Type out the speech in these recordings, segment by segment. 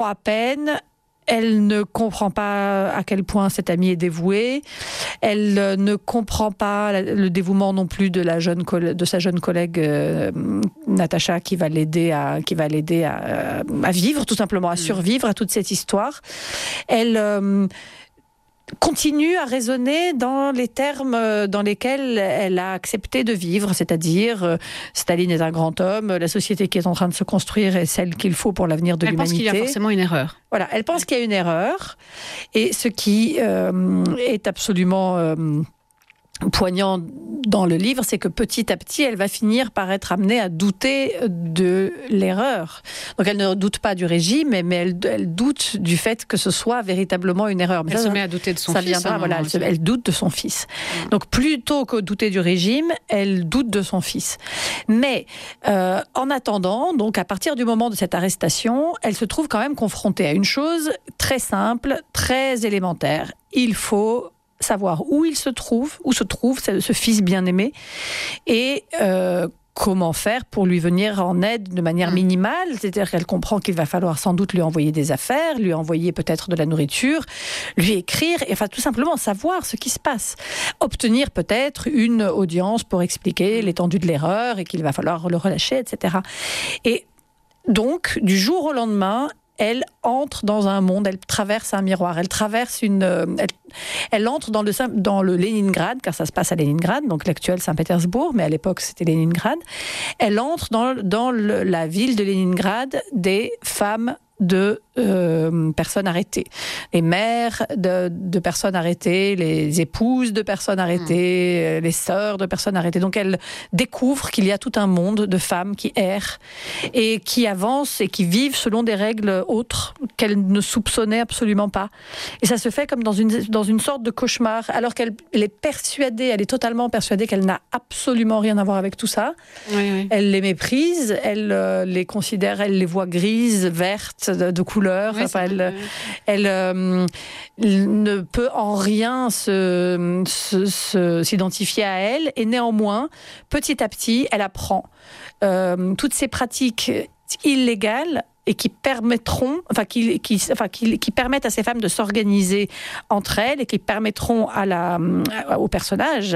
à peine. Elle ne comprend pas à quel point cette amie est dévouée. Elle ne comprend pas le dévouement non plus de sa jeune collègue Natacha, qui va l'aider à vivre, tout simplement, à survivre à toute cette histoire. Elle continue à raisonner dans les termes dans lesquels elle a accepté de vivre, c'est-à-dire Staline est un grand homme, la société qui est en train de se construire est celle qu'il faut pour l'avenir de l'humanité. Elle pense qu'il y a forcément une erreur. Voilà, elle pense qu'il y a une erreur, et ce qui est absolument poignant dans le livre, c'est que petit à petit, elle va finir par être amenée à douter de l'erreur. Donc elle ne doute pas du régime, mais elle doute du fait que ce soit véritablement une erreur. Mais elle se met à douter de son fils. Viendra, voilà, elle doute de son fils. Donc plutôt que douter du régime, elle doute de son fils. Mais en attendant, donc à partir du moment de cette arrestation, elle se trouve quand même confrontée à une chose très simple, très élémentaire. Il faut savoir où se trouve ce fils bien-aimé, et comment faire pour lui venir en aide de manière minimale. C'est-à-dire qu'elle comprend qu'il va falloir sans doute lui envoyer des affaires, lui envoyer peut-être de la nourriture, lui écrire, et enfin tout simplement savoir ce qui se passe. Obtenir peut-être une audience pour expliquer l'étendue de l'erreur et qu'il va falloir le relâcher, etc. Et donc, du jour au lendemain, elle entre dans un monde, elle traverse un miroir, elle traverse elle entre dans le Leningrad, car ça se passe à Leningrad, donc l'actuel Saint-Pétersbourg, mais à l'époque c'était Leningrad. Elle entre dans la ville de Leningrad des femmes de personnes arrêtées. Les mères de personnes arrêtées, les épouses de personnes arrêtées, les sœurs de personnes arrêtées. Donc elle découvre qu'il y a tout un monde de femmes qui errent et qui avancent et qui vivent selon des règles autres qu'elle ne soupçonnait absolument pas. Et ça se fait comme dans une sorte de cauchemar, alors qu'elle est persuadée, elle est totalement persuadée qu'elle n'a absolument rien à voir avec tout ça. Oui. Elle les méprise, elle les considère, elle les voit grises, vertes, de couleurs. Oui, enfin, elle ne peut en rien s'identifier à elle, et néanmoins, petit à petit, elle apprend toutes ces pratiques illégales et qui permettront, qui permettent à ces femmes de s'organiser entre elles et qui permettront au personnage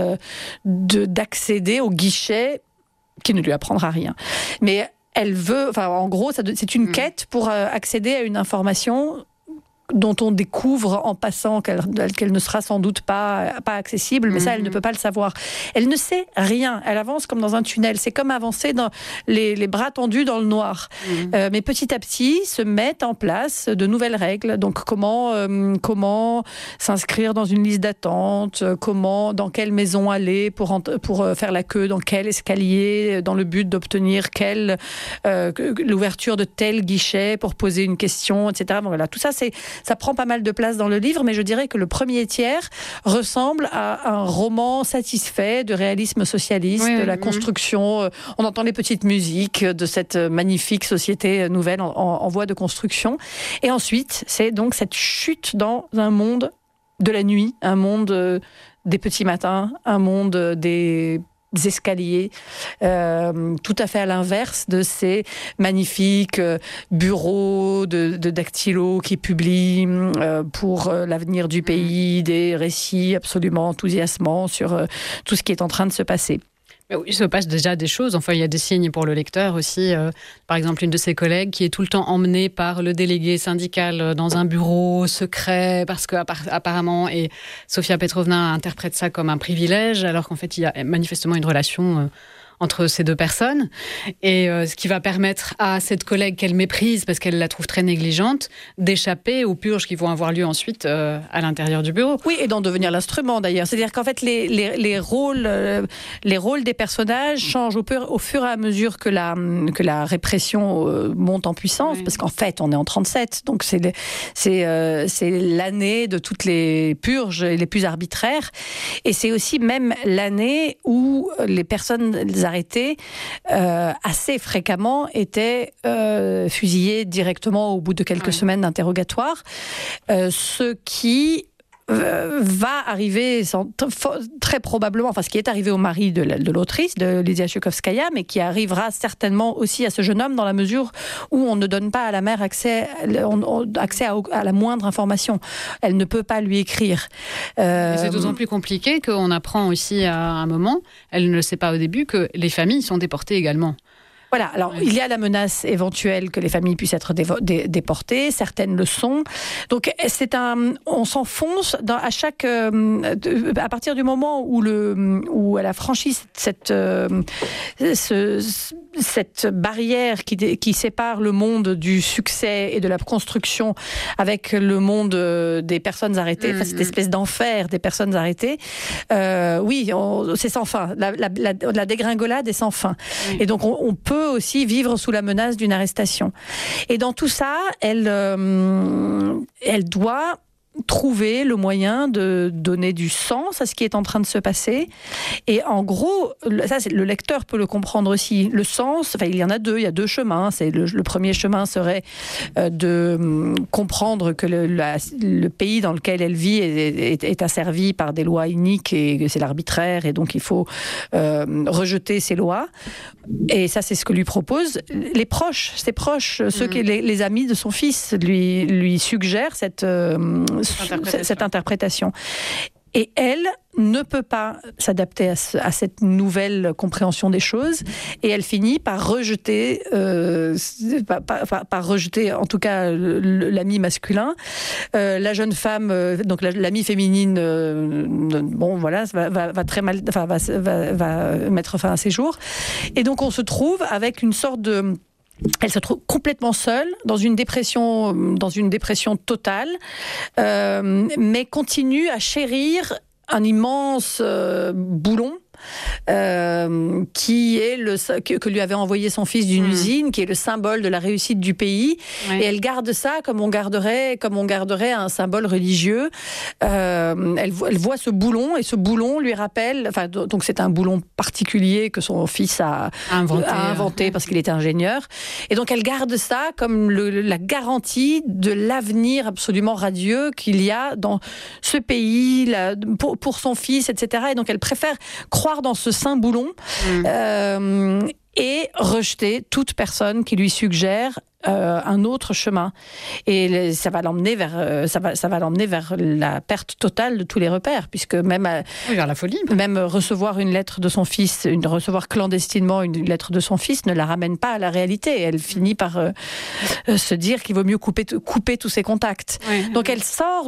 d'accéder au guichet qui ne lui apprendra rien. Mais elle veut, en gros, c'est une quête pour accéder à une information dont on découvre en passant qu'elle ne sera sans doute pas accessible, mais ça, elle ne peut pas le savoir. Elle ne sait rien. Elle avance comme dans un tunnel. C'est comme avancer dans les bras tendus dans le noir. Mais petit à petit, se mettent en place de nouvelles règles. Donc, comment s'inscrire dans une liste d'attente, dans quelle maison aller pour faire la queue, dans quel escalier, dans le but d'obtenir l'ouverture de tel guichet pour poser une question, etc. Bon, voilà, tout ça, ça prend pas mal de place dans le livre, mais je dirais que le premier tiers ressemble à un roman satisfait de réalisme socialiste, de la construction. On entend les petites musiques de cette magnifique société nouvelle en voie de construction. Et ensuite, c'est donc cette chute dans un monde de la nuit, un monde des petits matins, un monde des escaliers, tout à fait à l'inverse de ces magnifiques bureaux de dactylo qui publient pour l'avenir du pays des récits absolument enthousiasmants sur tout ce qui est en train de se passer. Oui, il se passe déjà des choses. Enfin, il y a des signes pour le lecteur aussi. Par exemple, une de ses collègues qui est tout le temps emmenée par le délégué syndical dans un bureau secret parce qu'apparemment, et Sofia Petrovna interprète ça comme un privilège, alors qu'en fait, il y a manifestement une relation entre ces deux personnes, et ce qui va permettre à cette collègue qu'elle méprise parce qu'elle la trouve très négligente d'échapper aux purges qui vont avoir lieu ensuite à l'intérieur du bureau. Oui, et d'en devenir l'instrument d'ailleurs. C'est-à-dire qu'en fait les rôles des personnages changent au fur et à mesure que la répression monte en puissance, parce qu'en fait on est en 37, donc c'est l'année de toutes les purges les plus arbitraires, et c'est aussi même l'année où les personnes arrêtés assez fréquemment étaient fusillés directement au bout de quelques semaines d'interrogatoire, ce qui va arriver très probablement, enfin ce qui est arrivé au mari de l'autrice, de Lydia Tchaikovskaya, mais qui arrivera certainement aussi à ce jeune homme dans la mesure où on ne donne pas à la mère accès à la moindre information. Elle ne peut pas lui écrire. C'est d'autant plus compliqué qu'on apprend aussi à un moment, elle ne le sait pas au début, que les familles sont déportées également. Voilà, alors il y a la menace éventuelle que les familles puissent être déportées, certaines le sont. Donc on s'enfonce à partir du moment où elle a franchi cette barrière qui sépare le monde du succès et de la construction avec le monde des personnes arrêtées, cette espèce d'enfer des personnes arrêtées. C'est sans fin. La dégringolade est sans fin. Oui. Et donc on peut aussi vivre sous la menace d'une arrestation. Et dans tout ça, elle doit trouver le moyen de donner du sens à ce qui est en train de se passer. Et en gros, ça, le lecteur peut le comprendre aussi. Le sens, il y en a deux. Il y a deux chemins. Le premier chemin serait de comprendre que le pays dans lequel elle vit est asservi par des lois iniques et que c'est l'arbitraire et donc il faut rejeter ces lois. Et ça, c'est ce que lui proposent ses proches, ceux qui les amis de son fils lui suggèrent cette interprétation. Et elle ne peut pas s'adapter à cette nouvelle compréhension des choses, et elle finit par rejeter, en tout cas l'ami masculin, la jeune femme, donc l'amie féminine, va très mal, va mettre fin à ses jours, et donc on se trouve avec une sorte de... Elle se trouve complètement seule, dans une dépression totale, mais continue à chérir un immense boulon qui est que lui avait envoyé son fils d'une usine, qui est le symbole de la réussite du pays. Oui. Et elle garde ça comme on garderait un symbole religieux. Elle voit ce boulon, et ce boulon lui rappelle, donc c'est un boulon particulier que son fils a inventé parce qu'il était ingénieur. Et donc elle garde ça comme la garantie de l'avenir absolument radieux qu'il y a dans ce pays pour son fils, etc. Et donc elle préfère croire dans ce saint boulon et rejeter toute personne qui lui suggère un autre chemin. Et ça va l'emmener vers la perte totale de tous les repères, puisque vers la folie. Même recevoir une lettre de son fils, recevoir clandestinement une lettre de son fils ne la ramène pas à la réalité. Elle finit par se dire qu'il vaut mieux couper tous ses contacts. Oui. Donc elle sort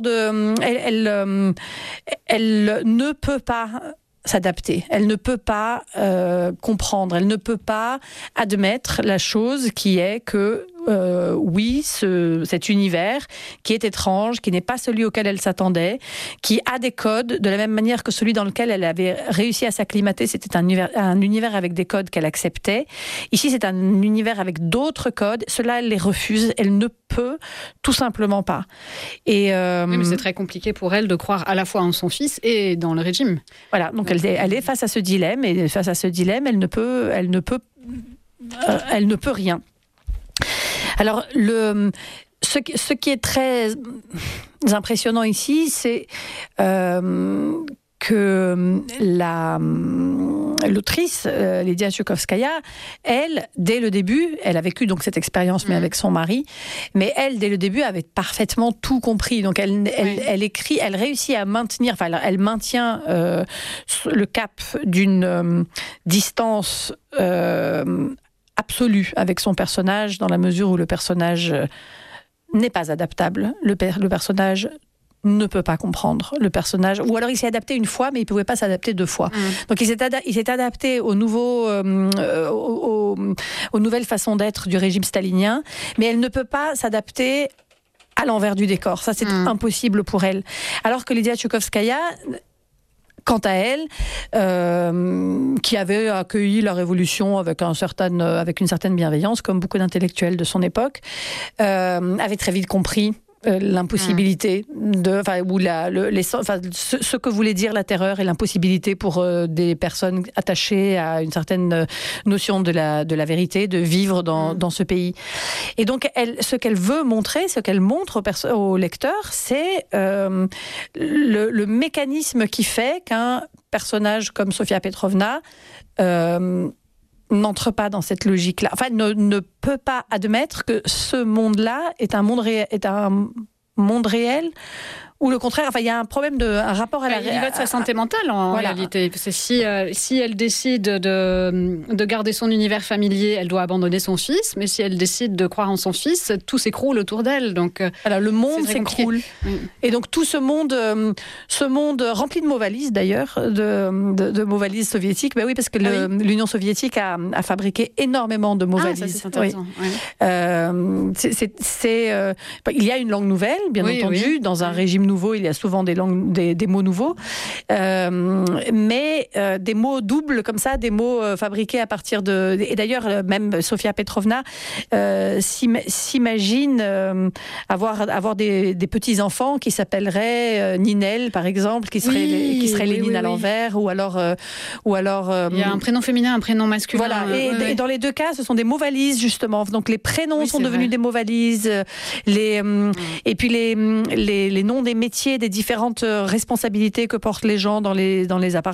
elle ne peut pas s'adapter. Elle ne peut pas comprendre, elle ne peut pas admettre la chose qui est que cet univers qui est étrange, qui n'est pas celui auquel elle s'attendait, qui a des codes, de la même manière que celui dans lequel elle avait réussi à s'acclimater, c'était un univers avec des codes qu'elle acceptait. Ici, c'est un univers avec d'autres codes. Cela, elle les refuse. Elle ne peut tout simplement pas. Oui, mais c'est très compliqué pour elle de croire à la fois en son fils et dans le régime. Voilà, donc elle est face à ce dilemme, et face à ce dilemme, elle ne peut rien. Alors, ce qui est très impressionnant ici, c'est que l'autrice, Lydia Tchaikovskaya, elle, dès le début, elle a vécu donc cette expérience, mais avec son mari, mais elle, dès le début, avait parfaitement tout compris. Donc, elle écrit, elle réussit à maintenir, elle maintient le cap d'une distance absolue avec son personnage, dans la mesure où le personnage n'est pas adaptable. Le personnage ne peut pas comprendre le personnage, ou alors il s'est adapté une fois, mais il ne pouvait pas s'adapter deux fois. Donc il s'est adapté aux nouvelles façons d'être du régime stalinien, mais elle ne peut pas s'adapter à l'envers du décor. Ça, c'est impossible pour elle. Alors que Lydia Tchaikovskaya, quant à elle, qui avait accueilli la révolution avec une certaine bienveillance, comme beaucoup d'intellectuels de son époque, avait très vite compris l'impossibilité ce que voulait dire la terreur et l'impossibilité pour des personnes attachées à une certaine notion de la vérité, de vivre dans ce pays. Et donc, ce qu'elle veut montrer, ce qu'elle montre au lecteur, c'est le mécanisme qui fait qu'un personnage comme Sofia Petrovna n'entre pas dans cette logique-là. Enfin, ne peut pas admettre que ce monde-là est un monde réel, ou le contraire. Enfin, il y a un problème un rapport à la réalité. Il va de sa santé mentale en réalité. C'est si elle décide de garder son univers familier, elle doit abandonner son fils. Mais si elle décide de croire en son fils, tout s'écroule autour d'elle. Donc, le monde s'écroule. Et donc tout ce monde rempli de mots valises d'ailleurs, de mots valises soviétiques. Ben oui, parce que l'Union soviétique a fabriqué énormément de mots valises. Ça, c'est intéressant. Oui. Il y a une langue nouvelle, bien entendu, dans un régime nouveau, il y a souvent des mots nouveaux, mais des mots doubles comme ça, des mots fabriqués à partir de... Et d'ailleurs, même Sofia Petrovna s'imagine avoir des petits-enfants qui s'appelleraient Ninel, par exemple, qui serait Lénine à l'envers, ou alors... il y a un prénom féminin, un prénom masculin. Voilà, et dans les deux cas, ce sont des mots valises, justement. Donc les prénoms sont devenus des mots valises, et puis les noms des métiers, des différentes responsabilités que portent les gens dans les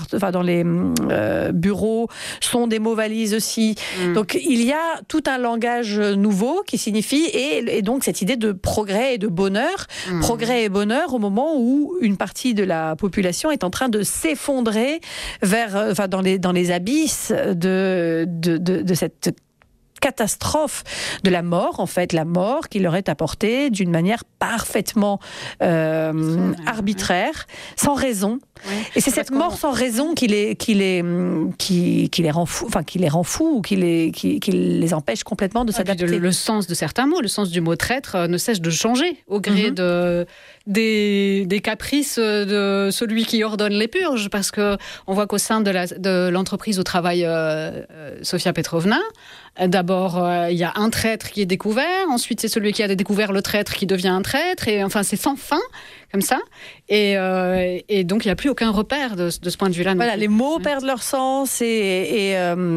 bureaux sont des mots valises aussi. Donc il y a tout un langage nouveau qui signifie, et donc cette idée de progrès et de bonheur, progrès et bonheur au moment où une partie de la population est en train de s'effondrer dans les abysses de cette catastrophe de la mort, en fait, la mort qui leur est apportée d'une manière parfaitement arbitraire, sans raison. Oui. Et c'est cette mort sans raison qui les rend fous, ou qui les empêche complètement de s'adapter. Le sens de certains mots, le sens du mot traître ne cesse de changer au gré des caprices de celui qui ordonne les purges, parce que on voit qu'au sein de l'entreprise où travaille Sofia Petrovna, d'abord il y a un traître qui est découvert, ensuite c'est celui qui a découvert le traître qui devient un traître, et enfin c'est sans fin comme ça, et donc il n'y a plus aucun repère de ce point de vue-là. Voilà, les mots perdent leur sens, et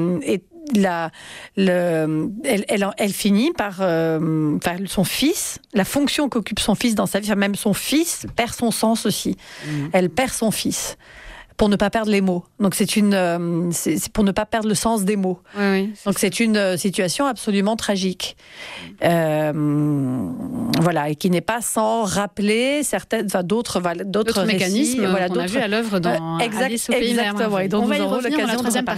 elle finit par son fils, la fonction qu'occupe son fils dans sa vie, même son fils perd son sens aussi. Elle perd son fils pour ne pas perdre les mots. Donc c'est pour ne pas perdre le sens des mots. Donc c'est une situation absolument tragique. Voilà, et qui n'est pas sans rappeler d'autres mécanismes qu'on a vu à l'œuvre dans Alice au pays des merveilles. Et dont nous aurons l'occasion de reparler.